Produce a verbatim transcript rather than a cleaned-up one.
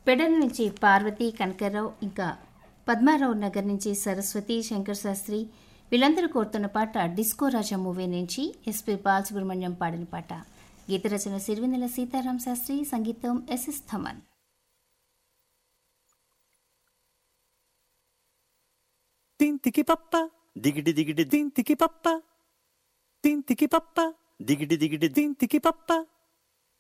పెడల నుంచి పార్వతి కనకరావు, ఇంకా పద్మారావు నగర్ నుంచి సరస్వతి, శంకర్ శాస్త్రి వీళ్ళందరూ కోరుతున్న పాట డిస్కో రాజా మూవీ నుంచి ఎస్పి బాలసుబ్రహ్మణ్యం పాడిన పాట. గీత రచన సిరివెన్నెల సీతారాం శాస్త్రి, సంగీతం ఎస్ఎస్ థమన్. తింతికి పప్ప దిగిడి దిగిడి తింతికి పప్ప తింతికి పప్ప దిగిడి దిగిడి తింతికి పప్ప